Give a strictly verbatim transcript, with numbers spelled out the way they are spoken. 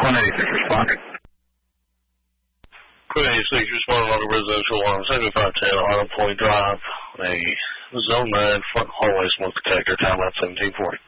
Quinn eighty-six responding. Quinn eighty-six responding on the residential alarm, seventy-five ten Autumn Point Drive, a zone nine front hallway smoke detector, timeout seventeen forty.